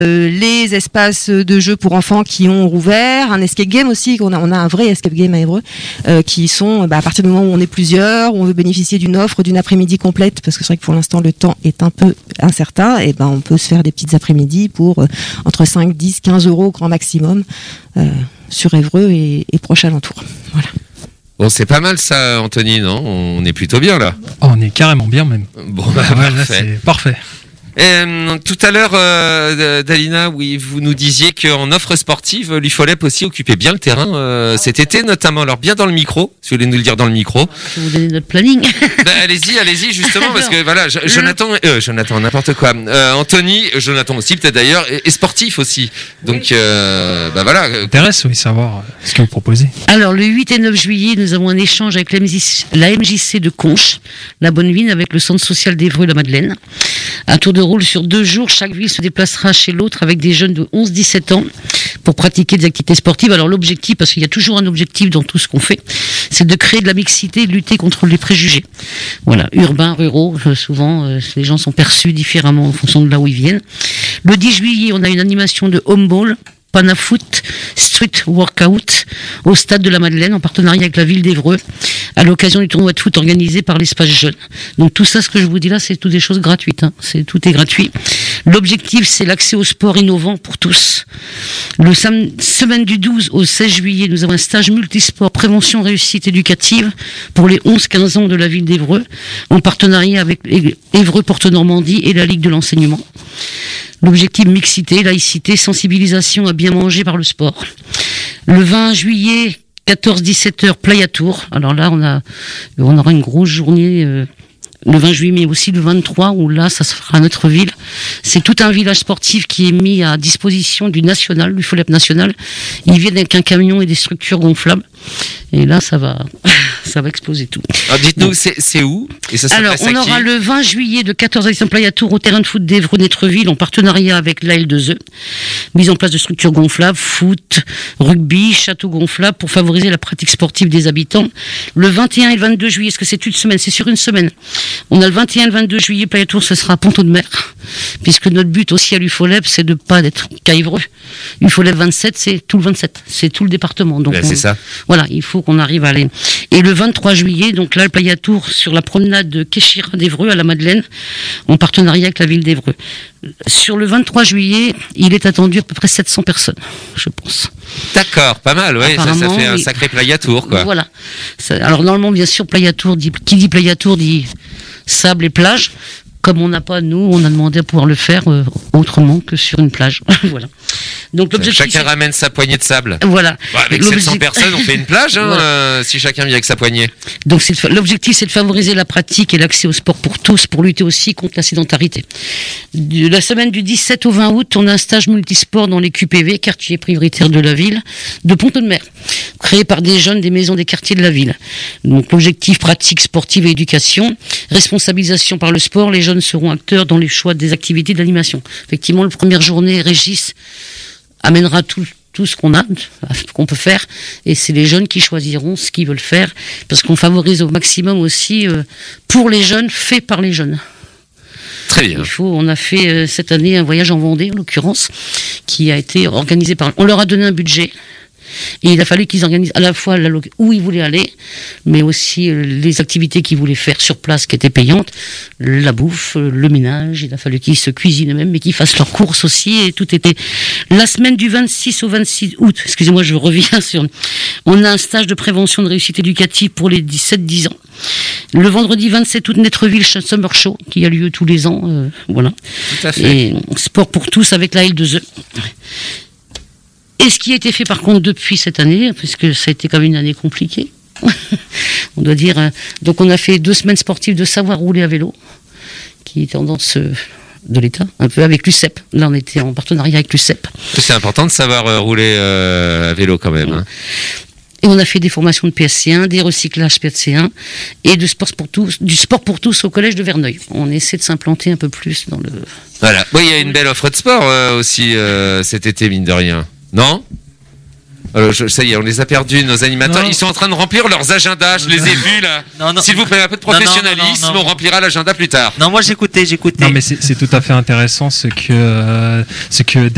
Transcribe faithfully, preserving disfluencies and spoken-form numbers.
euh, les espaces de jeux pour enfants qui ont rouvert, un escape game aussi, on a, on a un vrai escape game à Évreux, euh, qui sont bah, à partir du moment où on est plusieurs, où on veut bénéficier d'une offre, d'une après-midi complète, parce que c'est vrai que pour l'instant le temps est un peu incertain, et ben on peut se faire des petites après-midi pour euh, entre cinq, dix, quinze euros au grand maximum euh, sur Évreux et, et proches alentours. Voilà. Bon, c'est pas mal ça, Anthony, non ? On est plutôt bien là. Oh, on est carrément bien même. Bon, bah, Ouais, là, parfait. c'est parfait. Et, euh, tout à l'heure, euh, Dalina, oui, vous nous disiez qu'en offre sportive, l'U F O L E P aussi occupait bien le terrain euh, cet été, notamment. Alors bien dans le micro, si vous voulez nous le dire dans le micro. Je vais vous donner notre planning. Ben, allez-y, allez-y, justement, parce que voilà, je- Jonathan, euh, Jonathan, n'importe quoi. Euh, Anthony, Jonathan aussi, peut-être d'ailleurs, est, est sportif aussi. Donc, euh, bah voilà. euh, Intéresse, oui, savoir euh, ce que vous proposez. Alors, le huit et neuf juillet, nous avons un échange avec la M J C, la M J C de Conches, la Bonne Vigne, avec le centre social d'Évreux-la-Madeleine. Un tour de rôle sur deux jours. Chaque ville se déplacera chez l'autre avec des jeunes de onze à dix-sept ans pour pratiquer des activités sportives. Alors, l'objectif, parce qu'il y a toujours un objectif dans tout ce qu'on fait, c'est de créer de la mixité, de lutter contre les préjugés. Voilà, urbains, ruraux, euh, souvent, euh, les gens sont perçus différemment en fonction de là où ils viennent. Le dix juillet, on a une animation de home ball, Panafoot Street Workout au stade de la Madeleine en partenariat avec la ville d'Évreux à l'occasion du tournoi de foot organisé par l'Espace Jeune. Donc tout ça, ce que je vous dis là, c'est toutes des choses gratuites. Hein. C'est, tout est gratuit. L'objectif, c'est l'accès au sport innovant pour tous. Le sam- semaine du douze au seize juillet, nous avons un stage multisport prévention réussite éducative pour les onze à quinze ans de la ville d'Évreux en partenariat avec Évreux Porte Normandie et la Ligue de l'enseignement. L'objectif mixité, laïcité, sensibilisation à bien manger par le sport. Le vingt juillet, quatorze à dix-sept heures, Playa Tour. Alors là, on a, on aura une grosse journée, euh, le vingt juillet, mais aussi le vingt-trois, où là, ça se fera à notre ville. C'est tout un village sportif qui est mis à disposition du national, du F O L E P national. Ils viennent avec un camion et des structures gonflables. Et là, ça va, ça va exploser tout. Alors dites-nous, c'est, c'est où ? Et ça Alors, s'adresse on à qui ? aura le vingt juillet de quatorze à dix-sept Playa Tour au terrain de foot d'Évreux-Netreville en partenariat avec l'A L deux E. Mise en place de structures gonflables, foot, rugby, château gonflable pour favoriser la pratique sportive des habitants. Le vingt et un et le vingt-deux juillet, est-ce que c'est une semaine ? C'est sur une semaine. On a le vingt et un et le vingt-deux juillet, Playa Tour, ce sera à Pont-de-Mer. Puisque notre but aussi à l'U F O L E P, c'est de pas d'être qu'à Évreux. U F O L E P vingt-sept, c'est tout le vingt-sept. C'est tout le département. Donc, Ben, on- c'est ça. voilà, il faut qu'on arrive à aller. Et le vingt-trois juillet, donc là, le Playa Tour sur la promenade de Kéchira d'Évreux à la Madeleine, en partenariat avec la ville d'Évreux. Sur le vingt-trois juillet, il est attendu à peu près sept cents personnes, je pense. D'accord, pas mal, ouais, ça, ça Apparemment, fait un oui. sacré Playa Tour, quoi. Voilà. Ça- alors normalement, bien sûr, Playa Tour dit, qui dit Playa Tour dit sable et plage. Comme on n'a pas, nous, on a demandé à pouvoir le faire euh, autrement que sur une plage. Voilà. Donc l'objectif. Chacun c'est- ramène sa poignée de sable. Voilà. Bah, avec L'objectif- sept cents personnes, on fait une plage, hein, Voilà. euh, si chacun vient avec sa poignée. Donc c'est de fa- l'objectif, c'est de favoriser la pratique et l'accès au sport pour tous, pour lutter aussi contre la sédentarité. De la semaine du dix-sept au vingt août, on a un stage multisport dans les Q P V, quartiers prioritaires de la ville, de Pont-de-Mer, créé par des jeunes des maisons des quartiers de la ville. Donc l'objectif, pratique sportive et éducation, responsabilisation par le sport, les jeunes seront acteurs dans les choix des activités d'animation. Effectivement, la première journée, Régis amènera tout tout ce qu'on a, qu'on peut faire, et c'est les jeunes qui choisiront ce qu'ils veulent faire, parce qu'on favorise au maximum aussi euh, pour les jeunes, fait par les jeunes. Très bien. Il faut, on a fait euh, cette année un voyage en Vendée, en l'occurrence, qui a été organisé par. On leur a donné un budget. Et il a fallu qu'ils organisent à la fois la lo- où ils voulaient aller, mais aussi euh, les activités qu'ils voulaient faire sur place qui étaient payantes, la bouffe, euh, le ménage. Il a fallu qu'ils se cuisinent eux-mêmes, mais qu'ils fassent leurs courses aussi. Et tout était. La semaine du vingt-six au vingt-six août, excusez-moi, je reviens sur. On a un stage de prévention de réussite éducative pour les dix-sept dix ans. Le vendredi vingt-sept août, Netreville Summer Show, qui a lieu tous les ans. Euh, voilà. Tout à fait. Et sport pour tous avec la L deux E. Et ce qui a été fait par contre depuis cette année, puisque ça a été quand même une année compliquée, on doit dire. euh, Donc on a fait deux semaines sportives de savoir rouler à vélo, qui est tendance euh, de l'État, un peu avec l'U C E P. Là on était en partenariat avec l'U C E P. C'est important de savoir euh, rouler euh, à vélo quand même. Hein. Et on a fait des formations de P S C un, des recyclages P S C un, et de sport pour tous, du sport pour tous au collège de Verneuil. On essaie de s'implanter un peu plus dans le... Voilà. Bon, il y a une belle offre de sport euh, aussi euh, cet été, mine de rien. Non ? Alors, je- ça y est, on les a perdus, nos animateurs. Non. Ils sont en train de remplir leurs agendas, je les ai vus là. Non, non. S'il vous plaît, un peu de Non, non, non, professionnalisme, non, non. on remplira l'agenda plus tard. Non, moi j'écoutais, j'écoutais. Non, mais c'est c'est tout à fait intéressant ce que, euh, ce que